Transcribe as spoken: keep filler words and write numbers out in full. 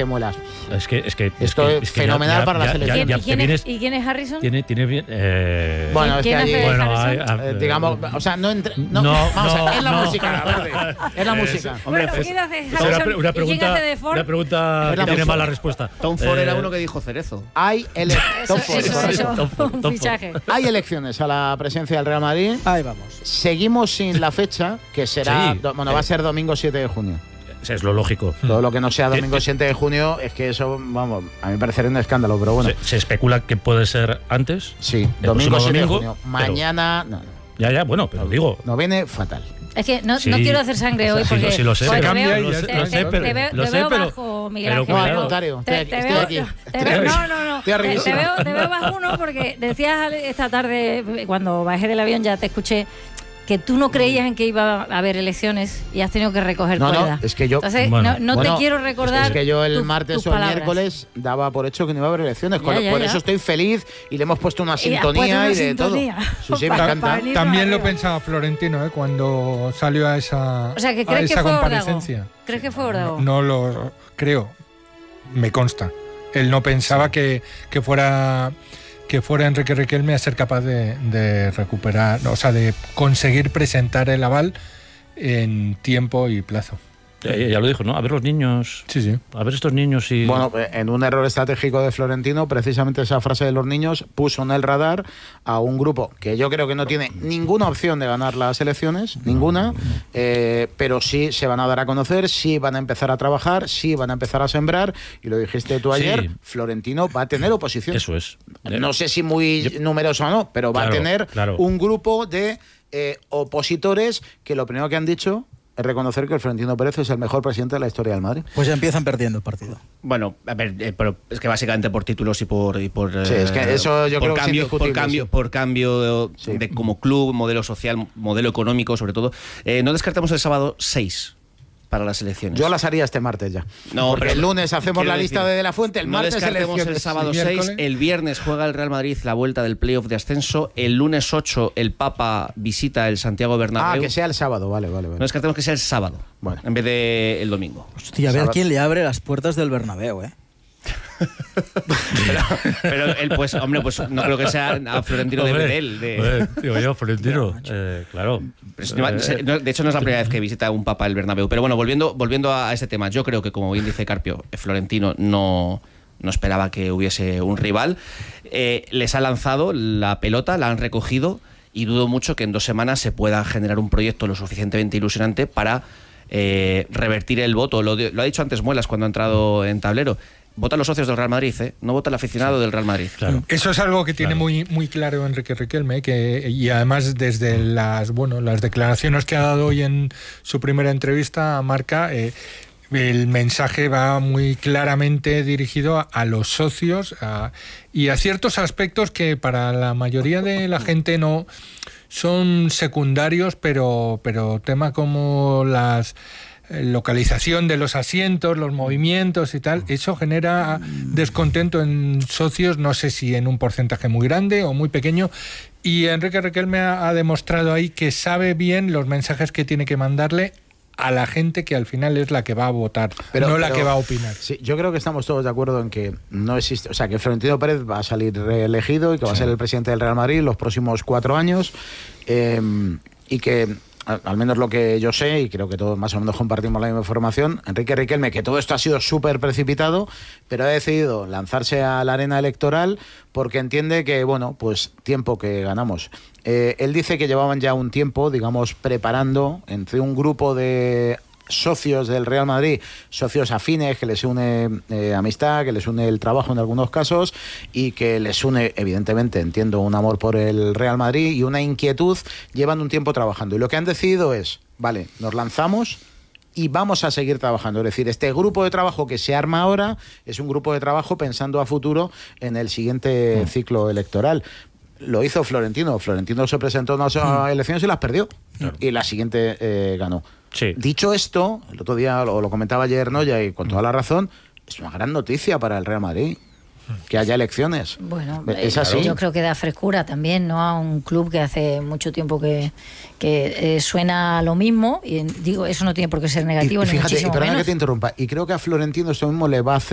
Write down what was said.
trece muelas. Es que, es que esto es, es que fenomenal ya, ya, para la ya, selección. ya, ya, ¿Y, quién vienes, es, ¿Y quién es Harrison? Tiene, tiene bien. Eh, Bueno, es que allí, bueno, hay, eh, digamos, o sea, no entre, no, no, vamos no, a ver, es la no. música, verde, es la música. Bueno, Hombre, ¿quién hace Esa era Harrison? una ¿Y quién pregunta, hace de Ford? una pregunta que tiene mala respuesta. Tom Ford Eh, era uno que dijo Cerezo. Hay, ele Eso, Tom Ford, eso, correcto. eso, Tom Ford, un Tom fichaje. Hay elecciones a la presidencia del Real Madrid. Ahí vamos. Seguimos sin la fecha, que será, Sí. do- bueno, va a ser domingo siete de junio. Es lo lógico. Todo lo que no sea domingo Eh, eh, siete de junio es que eso, vamos, a mí me parecería un escándalo, pero bueno. Se, se especula que puede ser antes. Sí, el domingo próximo siete de domingo, junio. pero- Mañana, no, no, Ya, ya, bueno, pero digo. no viene fatal. Es que no, Sí. no quiero hacer sangre hoy Sí, porque sí, lo sé, porque pero- te veo, lo sé, te- lo te- sé, pero- te veo, lo te sé, veo pero- bajo, Miguel pero Ángel. No, al cuidado. contrario, Te, estoy, te estoy veo, aquí. te Estoy veo- aquí. no, no, no. Estoy Te, te arribísima. veo, te veo bajo uno porque decías esta tarde, cuando bajé del avión, ya te escuché que tú no creías en que iba a haber elecciones y has tenido que recoger No, no, cuerda. es que yo- Entonces, Bueno, no, no Bueno, te quiero recordar. Es que yo el tus- martes tus o el palabras. miércoles daba por hecho que no iba a haber elecciones. Ya, con lo- ya, por ya. eso estoy feliz y le hemos puesto una Y has puesto sintonía una y de sintonía. todo. Sí, sí, me Para- encanta. para venir También lo arriba. pensaba Florentino, ¿eh? Cuando salió a esa, O sea, que a crees que esa fue Ordago. comparecencia. ¿Crees que fue Ordago? No, no lo creo, me consta. Él no pensaba que, que fuera que fuera Enrique Riquelme a ser capaz de, de recuperar, o sea, de conseguir presentar el aval en tiempo y plazo. Ya, ya lo dijo, ¿no? A ver los niños. Sí, sí. A ver estos niños y. Bueno, en un error estratégico de Florentino, precisamente esa frase de los niños puso en el radar a un grupo que yo creo que no tiene ninguna opción de ganar las elecciones, ninguna, eh, pero sí se van a dar a conocer, sí van a empezar a trabajar, sí van a empezar a sembrar, y lo dijiste tú ayer, Sí. Florentino va a tener oposición. Eso es. No sé si muy Yo- numeroso o no, pero va Claro, a tener claro. un grupo de eh, opositores que lo primero que han dicho es reconocer que el Florentino Pérez es el mejor presidente de la historia del Madrid. Pues ya empiezan perdiendo el partido. Bueno, a ver, eh, pero es que básicamente por títulos y por y por Sí, es que eso yo por creo que es cambio, por indiscutible, cambio, sí. por cambio de, Sí. de como club, modelo social, modelo económico, sobre todo. Eh, no descartemos el sábado seis para las elecciones. Yo las haría este martes ya. No, Porque pero- el lunes hacemos quiero la lista decir, de De La Fuente, el no martes descartemos elecciones. el sábado ¿El seis, miércoles? el viernes juega el Real Madrid la vuelta del playoff de ascenso, el lunes ocho el Papa visita el Santiago Ah, Bernabéu. que sea el sábado, vale, vale. vale. No descartemos que sea el sábado, Bueno. en vez de el domingo. Hostia, a ver Sábado. quién le abre las puertas del Bernabéu, ¿eh? Pero, pero él, pues, hombre, pues no creo que sea a Florentino de Hombre, Bedel. De, hombre, digo yo, Florentino. eh, claro. Pero si no- no- de hecho, no es la primera vez que visita un papa el Bernabéu. Pero bueno, volviendo, volviendo a este tema, yo creo que, como bien dice Carpio, Florentino no, no esperaba que hubiese un rival. Eh, les ha lanzado la pelota, la han recogido y dudo mucho que en dos semanas se pueda generar un proyecto lo suficientemente ilusionante para eh, revertir el voto. Lo, de- lo ha dicho antes Muelas cuando ha entrado en tablero. Votan los socios del Real Madrid, ¿eh? No vota el aficionado del Real Madrid. Claro. Eso es algo que tiene Claro. muy muy claro Enrique Riquelme, que y además desde las bueno las declaraciones que ha dado hoy en su primera entrevista a Marca, eh, el mensaje va muy claramente dirigido a, a los socios a- y a ciertos aspectos que para la mayoría de la gente no son secundarios, pero pero temas como las eh, localización de los asientos, los movimientos y tal, eso genera descontento en socios, no sé si en un porcentaje muy grande o muy pequeño, y Enrique Riquelme ha, ha demostrado ahí que sabe bien los mensajes que tiene que mandarle a la gente que al final es la que va a votar, Pero- no la pero- que va a opinar. Sí, yo creo que estamos todos de acuerdo en que no existe, o sea, que Florentino Pérez va a salir reelegido y que va a ser el presidente del Real Madrid los próximos cuatro años, eh, y que al al menos lo que yo sé, y creo que todos más o menos compartimos la misma información, Enrique Riquelme, que todo esto ha sido súper precipitado, pero ha decidido lanzarse a la arena electoral porque entiende que, bueno, pues tiempo que ganamos. Eh, él dice que llevaban ya un tiempo, digamos, preparando entre un grupo de socios del Real Madrid, socios afines, que les une eh, amistad, que les une el trabajo en algunos casos y que les une, evidentemente, entiendo, un amor por el Real Madrid y una inquietud, llevan un tiempo trabajando. Y lo que han decidido es, vale, nos lanzamos y vamos a seguir trabajando. Es decir, este grupo de trabajo que se arma ahora es un grupo de trabajo pensando a futuro en el siguiente mm. ciclo electoral. Lo hizo Florentino. Florentino se presentó en unas mm. elecciones y las perdió. Claro. Y la siguiente eh, ganó. Sí. Dicho esto, el otro día lo, lo comentaba ayer Noya y con toda la razón, es una gran noticia para el Real Madrid que haya elecciones. Bueno, es así. Yo creo que da frescura también, ¿no? A un club que hace mucho tiempo que, que eh, suena lo mismo y digo, eso no tiene por qué ser negativo. Y, y fíjate, ni muchísimo y perdona menos. que te interrumpa, y creo que a Florentino esto mismo le va a hacer